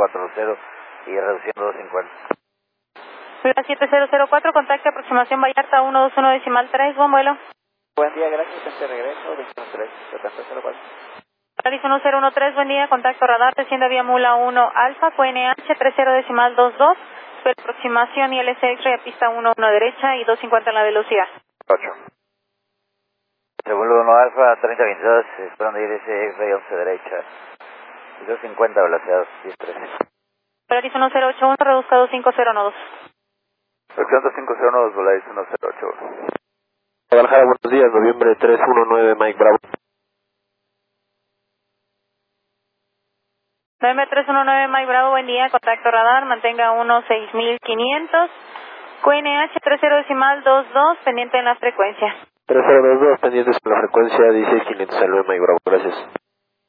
7040 y reduciendo 250. Fibra 7004, contacto aproximación Vallarta 121.3, buen vuelo. Buen día, gracias, este regreso, 213, 7004. Polaris 1013, buen día, contacto radar, desciende vía Mula 1 Alfa, QNH 30.22, aproximación ILS X-ray a pista 11 derecha y 250 en la velocidad. 8. Segundo 1 Alfa, 3022, esperando ILS X-ray 11 derecha y 250 velocidad 1013. Polaris 1081, reduzca 250 Reacción 502, Polaris 1081. Guadalajara, buenos días, noviembre 319, Mike Bravo. Noviembre 319, Mike Bravo, buen día, contacto radar, mantenga 16500, QNH 30.22, pendiente en la frecuencia. 3022, pendientes en la frecuencia, 16500, salve Mike Bravo, gracias.